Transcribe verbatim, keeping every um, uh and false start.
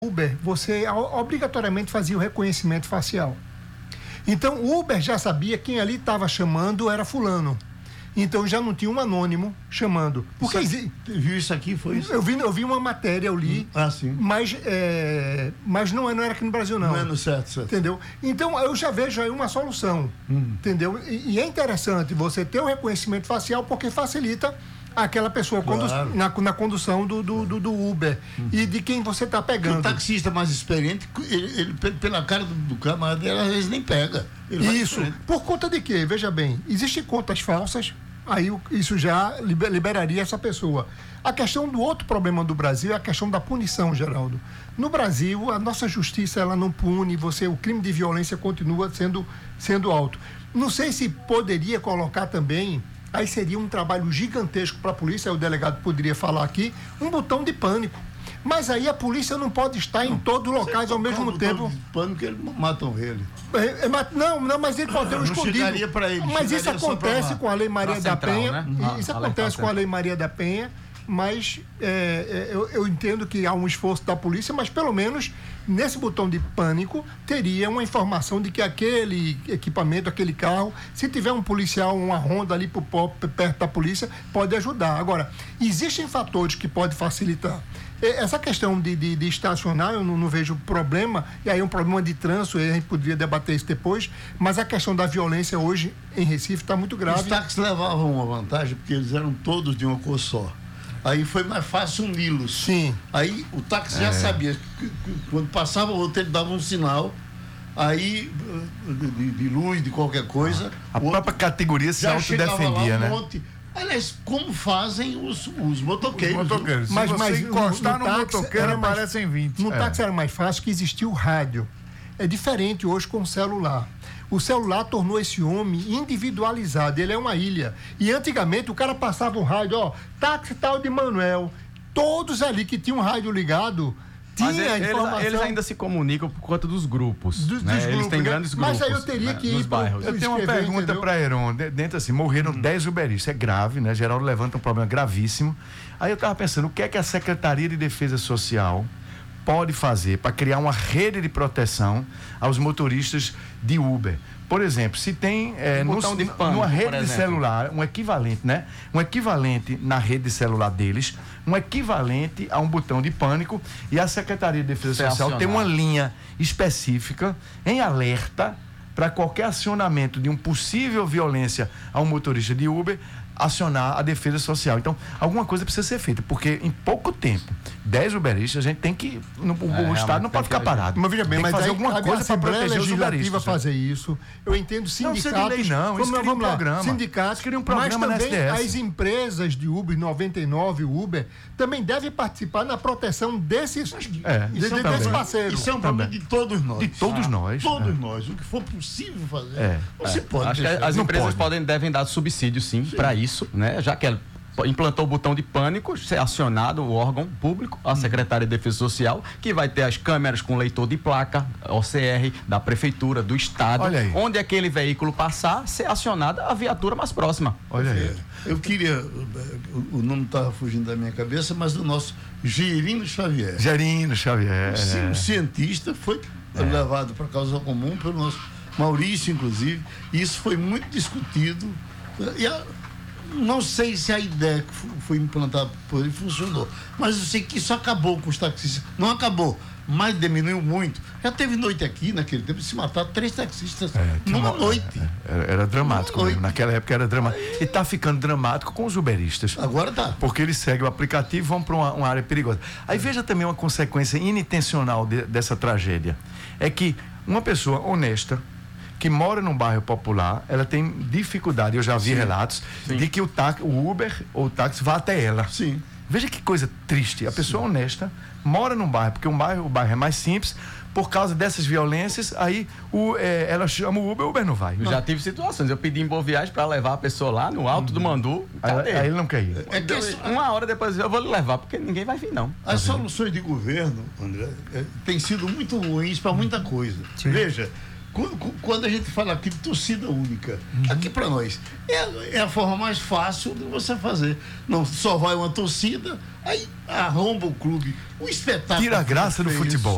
Uber, você obrigatoriamente fazia o reconhecimento facial. Então, o Uber já sabia quem ali estava chamando era fulano. Então, já não tinha um anônimo chamando. Porque isso aqui, viu isso aqui? Foi isso? Eu vi, eu vi uma matéria, eu li. Ah, sim. Mas, é, mas não, não era aqui no Brasil, não. Não é no certo, certo. Entendeu? Então, eu já vejo aí uma solução. Hum. Entendeu? E, e é interessante você ter o reconhecimento facial porque facilita aquela pessoa claro. condu- na, na condução do, do, do, do Uber hum. e de quem você está pegando. O taxista mais experiente, ele, ele pela cara do, do camarada, ele às vezes nem pega. Isso. Por conta de quê? Veja bem, existem contas falsas, aí isso já liberaria essa pessoa. A questão do outro problema do Brasil é a questão da punição, Geraldo. No Brasil, a nossa justiça ela não pune, você, o crime de violência continua sendo, sendo alto. Não sei se poderia colocar também. Aí seria um trabalho gigantesco para a polícia, aí o delegado poderia falar aqui, um botão de pânico. Mas aí a polícia não pode estar não, em todos os locais ao mesmo um tempo. De pânico, eles matam ele. É, é, não, não, mas ele pode ter um escondido. Pra ele, mas isso acontece com a Lei Maria da central, Penha. Né? Isso ah, acontece com a Lei Maria da Penha. Mas é, eu, eu entendo que há um esforço da polícia, mas pelo menos nesse botão de pânico teria uma informação de que aquele equipamento, aquele carro, se tiver um policial, uma ronda ali por, por, perto da polícia, pode ajudar. Agora, existem fatores que podem facilitar. Essa questão de, de, de estacionar, eu não, não vejo problema, e aí é um problema de trânsito, a gente poderia debater isso depois, mas a questão da violência hoje em Recife está muito grave. Os táxis levavam uma vantagem porque eles eram todos de uma cor só. Aí foi mais fácil uni-los. Sim. Aí o táxi é. já sabia que, que quando passava o outro, ele dava um sinal, aí de, de luz, de qualquer coisa. A própria categoria se autodefendia, né? Um monte. Aliás, como fazem os, os motoqueiros. Os motoqueiros. Mas, se você mas encostar no, no, no táxi motoqueiro, aparecem vinte. No é. táxi era mais fácil que existia o rádio. É diferente hoje com o celular. O celular tornou esse homem individualizado, ele é uma ilha. E antigamente o cara passava um rádio, ó, táxi tal de Manuel. Todos ali que tinham um rádio ligado, tinha eles, informação. Eles ainda se comunicam por conta dos grupos. Dos, né? dos eles grupos, têm né? grandes grupos. Mas aí eu teria né? que ir nos bairros. Eu tenho uma pergunta para Heron. Dentro assim, morreram dez hum. uberistas. É grave, né? Geraldo levanta um problema gravíssimo. Aí eu estava pensando, o que é que a Secretaria de Defesa Social pode fazer para criar uma rede de proteção aos motoristas de Uber? Por exemplo, se tem é, um no, de pânico, numa rede de celular, um equivalente, né? Um equivalente na rede de celular deles, um equivalente a um botão de pânico, e a Secretaria de Defesa Ser Social acionado. tem uma linha específica em alerta para qualquer acionamento de um possível violência a um motorista de Uber, acionar a defesa social. Então, alguma coisa precisa ser feita, porque em pouco tempo, dez uberistas, a gente tem que, no, é, o Estado não pode ficar parado. Mas veja bem, tem mas que fazer aí alguma coisa para proteger os uberistas. fazer isso. Eu entendo sindicatos. Não, lei, não. Isso vamos, vamos um lá, programa. sindicatos, um programa mas também na as empresas de Uber, noventa e nove, Uber, também devem participar na proteção desses, é, de, de, desses parceiros. Isso é um problema de todos nós. De todos ah, nós. Todos é. nós. O que for possível fazer. É. Não se pode. Acho que as não empresas pode. podem, devem dar subsídio, sim, sim. para isso, né? Já que ela implantou o botão de pânico, ser acionado o órgão público, a Secretaria de Defesa Social, que vai ter as câmeras com leitor de placa, O C R, da Prefeitura, do Estado, onde aquele veículo passar, ser acionada a viatura mais próxima. Olha aí. Eu queria, o nome estava fugindo da minha cabeça, mas do nosso Gerino Xavier. Gerino Xavier. O cientista foi é. levado para a causa comum pelo nosso Maurício, inclusive, e isso foi muito discutido. E a, não sei se a ideia que foi implantada por ele funcionou, mas eu sei que isso acabou com os taxistas. Não acabou, mas diminuiu muito. Já teve noite aqui, naquele tempo, de se matar três taxistas é, numa uma, noite. É, era, era dramático mesmo. Naquela época era dramático. E está ficando dramático com os uberistas. Agora tá. Porque eles seguem o aplicativo e vão para uma, uma área perigosa. Aí veja também uma consequência inintencional de, dessa tragédia. É que uma pessoa honesta, que mora num bairro popular, ela tem dificuldade, eu já vi Sim. relatos, Sim. de que o, táxi, o Uber ou o táxi vá até ela. Sim. Veja que coisa triste. A pessoa Sim. honesta mora num bairro, porque um bairro, o bairro é mais simples, por causa dessas violências, aí o, é, ela chama o Uber, o Uber não vai. Eu não. já tive situações, eu pedi em Boa Viagem para levar a pessoa lá no alto hum. do Mandu. Aí, aí ele não quer ir. É que uma hora depois eu vou lhe levar, porque ninguém vai vir, não. As tá soluções de governo, André, é, têm sido muito ruins para muita coisa. Sim. Veja, quando a gente fala aqui de torcida única, uhum. aqui para nós, é, é a forma mais fácil de você fazer. Não, só vai uma torcida, aí arromba o clube. O espetáculo. Tira a graça do futebol.